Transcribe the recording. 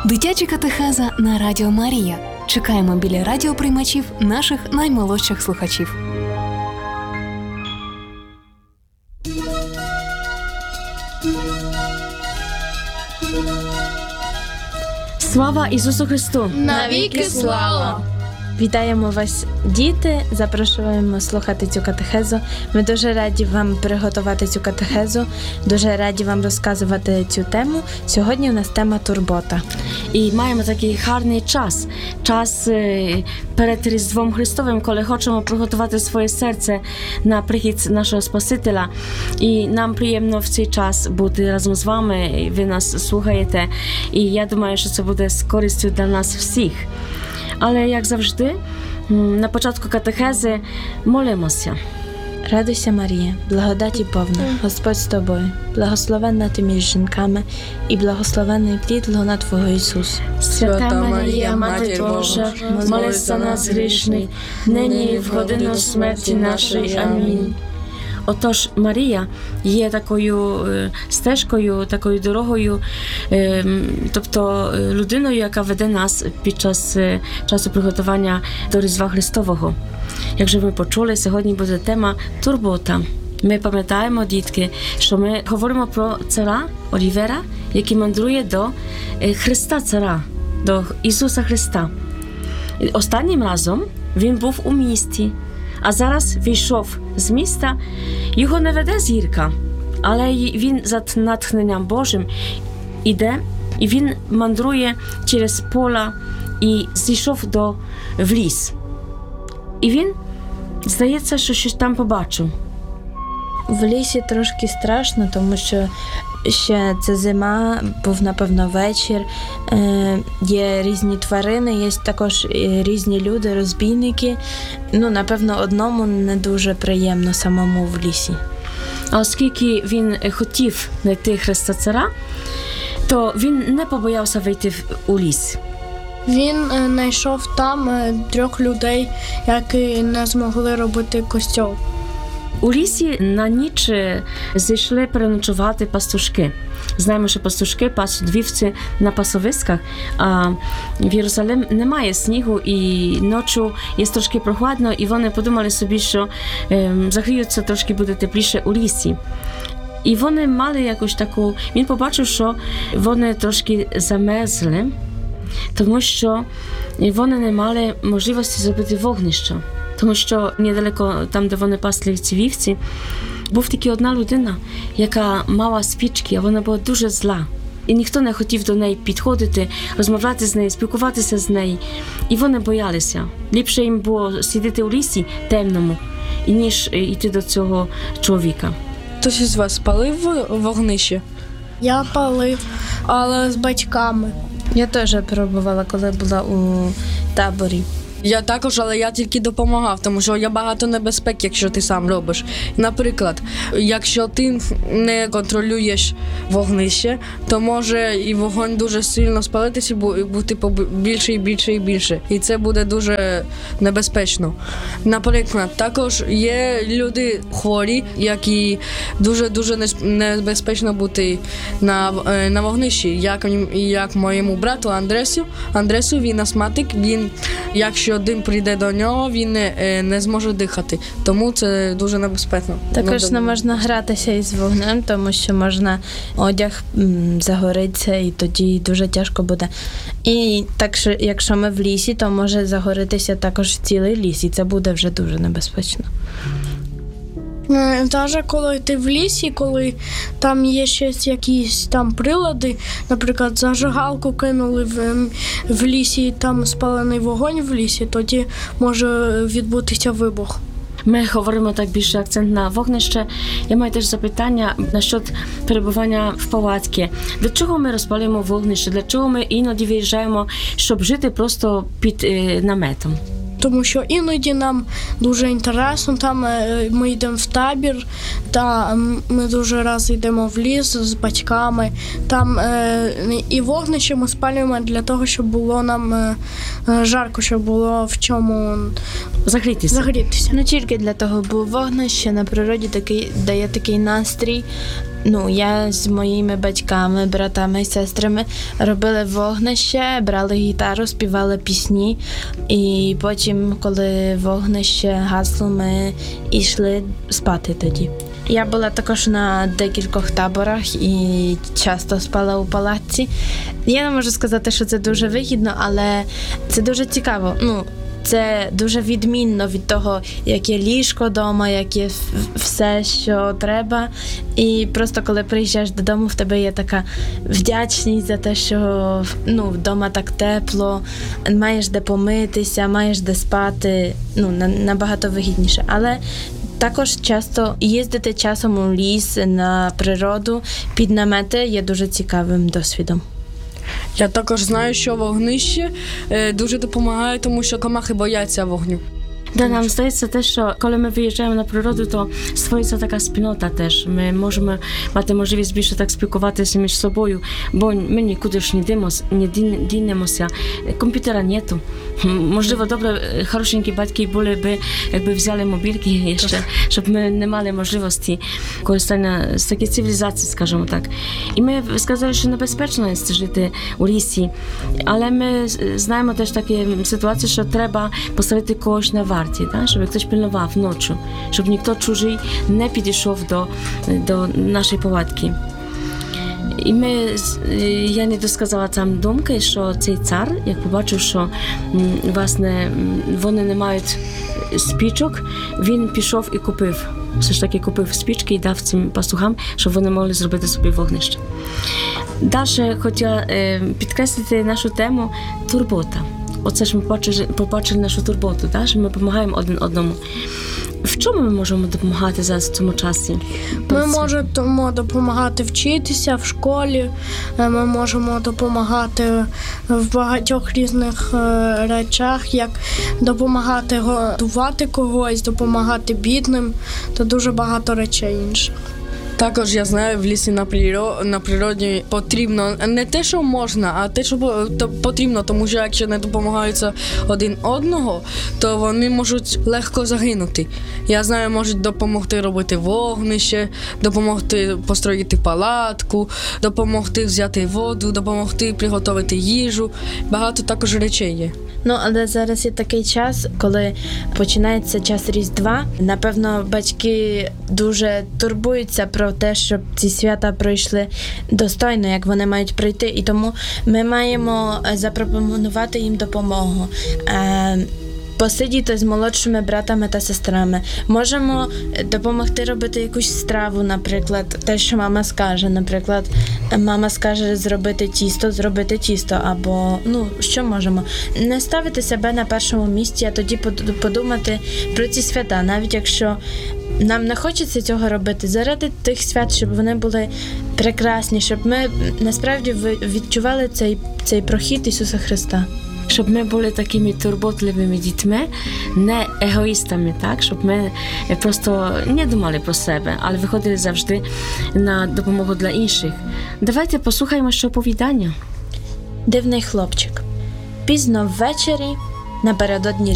Дитяча катехеза на Радіо Марія. Чекаємо біля радіоприймачів наших наймолодших слухачів. Слава Ісусу Христу! Навіки слава! Вітаємо вас, діти! Запрошуємо слухати цю катехезу. Ми дуже раді вам приготувати цю катехезу, дуже раді вам розказувати цю тему. Сьогодні у нас тема турбота. І маємо такий гарний час перед Різдвом Христовим, коли хочемо приготувати своє серце на прихід нашого Спасителя. І нам приємно в цей час бути разом з вами, ви нас слухаєте. І я думаю, що це буде з користю для нас всіх. Але, як завжди, на початку катехези молимося. Радуйся, Марія, благодаті повна, Господь з тобою, благословенна ти між жінками, і благословенний плід лона Твого Ісус. Свята Марія, Матір Божа, молись за нас грішних, нині і в годину смерті нашої. Амінь. Отож, Марія є такою стежкою, такою дорогою, тобто людиною, яка веде нас під час часу приготування до Різдва Христового. Як же ми почули, сьогодні буде тема турбота. Ми пам'ятаємо, дітки, що ми говоримо про царя Олівера, який мандрує до Христа царя, до Ісуса Христа. Останнім разом він був у місті, а зараз вийшов з міста. Його не веде зірка, але він за натхненням Божим іде, і він мандрує через поля і зійшов в ліс. І він, здається, що щось там побачив. В лісі трошки страшно, тому що ще це зима, був, напевно, вечір, є різні тварини, є також різні люди, розбійники. Напевно, одному не дуже приємно самому в лісі. А оскільки він хотів знайти Христа царя, то він не побоявся вийти у ліс. Він знайшов там 3 людей, які не змогли робити костьол. У лісі на ніч зайшли переночувати пастушки. Знаємо, що пастушки пасуть вівці на пасовиськах, а в Єрусалим немає снігу і ночі є трошки прохладно, і вони подумали собі, що загріються, трошки буде тепліше у лісі. І вони мали якусь таку... Він побачив, що вони трошки замерзли, тому що вони не мали можливості зробити вогнище. Тому що недалеко, там, де вони пасли ці вівці, був тільки одна людина, яка мала спічки, а вона була дуже зла. І ніхто не хотів до неї підходити, розмовляти з нею, спілкуватися з нею. І вони боялися. Ліпше їм було сидіти у лісі темному, ніж йти до цього чоловіка. Хтось із вас палив вогнище? Я палив, але з батьками. Я теж пробувала, коли була у таборі. Я також, але я тільки допомагав, тому що є багато небезпек, якщо ти сам робиш. Наприклад, якщо ти не контролюєш вогнище, то може і вогонь дуже сильно спалитися і бути більше і більше і більше. І це буде дуже небезпечно. Наприклад, також є люди хворі, які дуже-дуже небезпечно бути на вогнищі. Як моєму брату Андресу, він астматик, якщо дим прийде до нього, він не зможе дихати. Тому це дуже небезпечно. Також не можна гратися із вогнем, тому що можна одяг загориться, і тоді дуже тяжко буде. І так, що якщо ми в лісі, то може загоритися також цілий ліс, і це буде вже дуже небезпечно. Навіть коли ти в лісі, коли там є щось, якісь там прилади, наприклад, зажигалку кинули в лісі, там спалений вогонь в лісі, тоді може відбутися вибух. Ми говоримо так більше акцент на вогнище. Я маю теж запитання насчет перебування в палатці. Для чого ми розпалюємо вогнище? Для чого ми іноді виїжджаємо, щоб жити просто під наметом? Тому що іноді нам дуже інтересно, там ми йдемо в табір, та ми дуже раз йдемо в ліс з батьками, там і вогнище ми спалюємо для того, щоб було нам жарко, щоб було в чому загрітися. Не тільки для того, бо вогнище на природі дає такий настрій, Я з моїми батьками, братами і сестрами робили вогнище, брали гітару, співали пісні. І потім, коли вогнище гасло, ми йшли спати тоді. Я була також на декількох таборах і часто спала у палатці. Я не можу сказати, що це дуже вигідно, але це дуже цікаво. Це дуже відмінно від того, яке ліжко вдома, яке все, що треба. І просто коли приїжджаєш додому, в тебе є така вдячність за те, що вдома так тепло, маєш де помитися, маєш де спати, набагато вигідніше. Але також часто їздити часом у ліс, на природу, під намети є дуже цікавим досвідом. Я також знаю, що вогнище дуже допомагає, тому що комахи бояться вогню. Нам здається те, що коли ми виїжджаємо на природу, то створюється така спільнота теж. Ми можемо мати можливість більше так спілкуватися між собою, бо ми нікуди ж не дінемося. Комп'ютера нету. Можливо, добре, хорошенькі батьки були би, якби взяли мобільки ще, щоб ми не мали можливості користання з такої цивілізації, скажімо так. І ми сказали, що небезпечно є жити у лісі, але ми знаємо теж такі ситуації, що треба поставити когось на варті, щоб хтось пильнував ночі, щоб ніхто чужий не підійшов до нашої палатки. І я не досказала там думки, що цей цар, як побачив, що власне вони не мають спічок, він пішов і купив. Все ж таки купив спічки і дав цим пастухам, щоб вони могли зробити собі вогнище. Далі хотіла підкреслити нашу тему турбота. Оце ж ми побачили нашу турботу, що ми допомагаємо один одному. В чому ми можемо допомагати зараз в цьому часі? Ми можемо допомагати вчитися в школі, ми можемо допомагати в багатьох різних речах, як допомагати годувати когось, допомагати бідним та дуже багато речей інших. Також я знаю, в лісі на природі потрібно не те, що можна, а те, що потрібно, тому що якщо не допомагаються один одного, то вони можуть легко загинути. Я знаю, можуть допомогти робити вогнище, допомогти построїти палатку, допомогти взяти воду, допомогти приготувати їжу. Багато також речей є. Але зараз є такий час, коли починається час Різдва. Напевно, батьки дуже турбуються про те, щоб ці свята пройшли достойно, як вони мають пройти. І тому ми маємо запропонувати їм допомогу. Посидіти з молодшими братами та сестрами. Можемо допомогти робити якусь страву, наприклад, те, що мама скаже. Наприклад, мама скаже зробити тісто, або, що можемо. Не ставити себе на першому місці, а тоді подумати про ці свята, навіть якщо нам не хочеться цього робити, заради тих свят, щоб вони були прекрасні, щоб ми насправді відчували цей прохід Ісуса Христа. Щоб ми були такими турботливими дітьми, не егоїстами, щоб ми просто не думали про себе, але виходили завжди на допомогу для інших. Давайте послухаємо ще оповідання. Дивний хлопчик. Пізно ввечері, напередодні